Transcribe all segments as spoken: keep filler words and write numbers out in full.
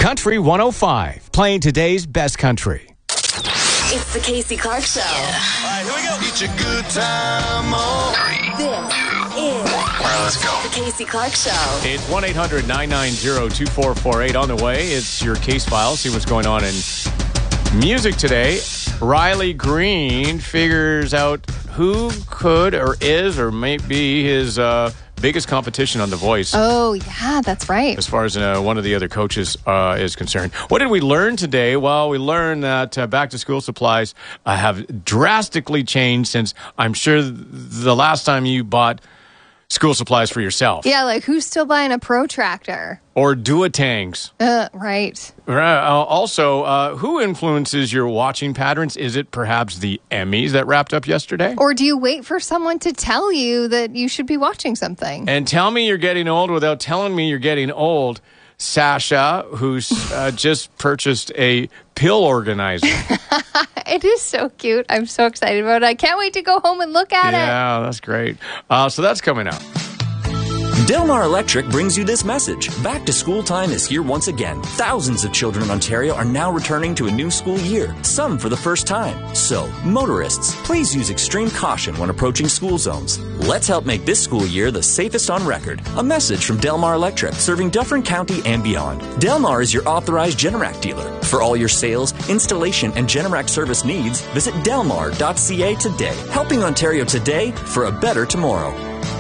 Country one oh five, playing today's best country. It's the Casey Clark Show. Yeah. All right, here we go. It's a good time. Oh. This is All right, let's go. the Casey Clark Show. It's one eight hundred nine nine zero two four four eight. On the way, it's your case file. See what's going on in music today. Riley Green figures out who could or is or may be his uh, biggest competition on The Voice. Oh, yeah, that's right. As far as uh, one of the other coaches uh, is concerned. What did we learn today? Well, we learned that uh, back-to-school supplies uh, have drastically changed since I'm sure th- the last time you bought school supplies for yourself. Yeah, like who's still buying a protractor? Or Duotangs. Uh, right. Uh, also, uh, who influences your watching patterns? Is it perhaps the Emmys that wrapped up yesterday? Or do you wait for someone to tell you that you should be watching something? And tell me you're getting old without telling me you're getting old. Sasha, who's uh, just purchased a pill organizer. It is so cute. I'm so excited about it. I can't wait to go home and look at it. Yeah, that's great. Uh, so that's coming up. Delmar Electric brings you this message. Back to school time is here once again. Thousands of children in Ontario are now returning to a new school year, some for the first time. So, motorists, please use extreme caution when approaching school zones. Let's help make this school year the safest on record. A message from Delmar Electric, serving Dufferin County and beyond. Delmar is your authorized Generac dealer. For all your sales, installation, and Generac service needs, visit delmar dot c a today. Helping Ontario today for a better tomorrow.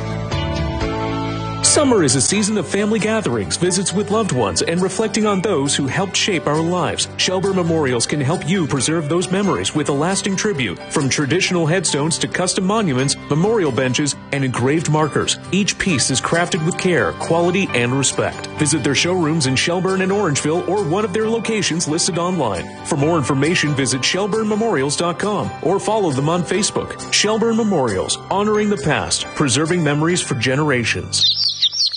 Summer is a season of family gatherings, visits with loved ones, and reflecting on those who helped shape our lives. Shelburne Memorials can help you preserve those memories with a lasting tribute. From traditional headstones to custom monuments, memorial benches, and engraved markers, each piece is crafted with care, quality, and respect. Visit their showrooms in Shelburne and Orangeville or one of their locations listed online. For more information, visit shelburne memorials dot com or follow them on Facebook. Shelburne Memorials, honoring the past, preserving memories for generations.